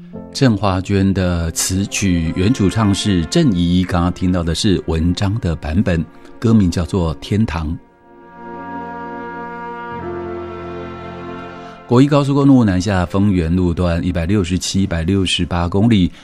郑华娟的词曲，原主唱是郑怡，刚刚听到的是文章的版本，歌名叫做《天堂》。国一高速公路南下丰原路段167、168公里，